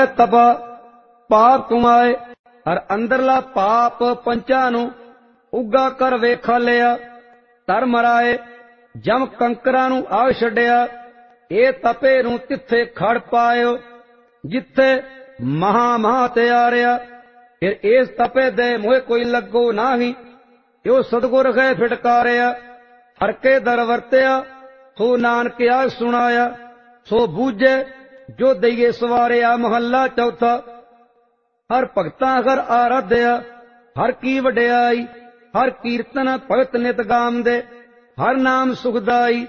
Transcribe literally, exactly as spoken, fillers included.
ਤਪਾ ਪਾਪ ਕਮਾਏ। ਹਰ ਅੰਦਰਲਾ ਪਾਪ ਪੰਚਾਂ ਨੂੰ ਉੱਗਾ ਕਰ ਵੇਖ ਲਿਆ। ਧਰਮ ਰਾਏ ਜਮ ਕੰਕਰਾਂ ਨੂੰ ਆ ਛੱਡਿਆ। ਇਹ ਤਪੇ ਨੂੰ ਤਿੱਥੇ ਖੜ ਪਾਇਓ ਜਿੱਥੇ ਮਹਾ ਮਹਾ ਤਿਆਰਿਆ। ਫਿਰ ਇਸ ਤਪੇ ਦੇ ਮੋਹ ਕੋਈ ਲੱਗੋ ਨਾਹੀ। ਜੋ ਸਤਿਗੁਰ ਗਏ ਫਿਟਕਾਰਿਆ। ਹਰ ਕੇ ਦਰ ਵਰਤਿਆ ਸੋ ਨਾਨਕ ਆ ਸੁਣਾਇਆ। ਸੋ ਬੂਝੇ ਜੋ ਦਈਏ ਸਵਾਰਿਆ। ਮਹੱਲਾ ਚੌਥਾ। ਹਰ ਭਗਤਾਂ ਹਰ ਆਰਾਧਿਆ ਹਰ ਕੀ ਵਡਿਆਈ। ਹਰ ਕੀਰਤਨ ਭਗਤ ਨਿਤ ਗਾਮ ਦੇ ਹਰ ਨਾਮ ਸੁਖਦਾਈ।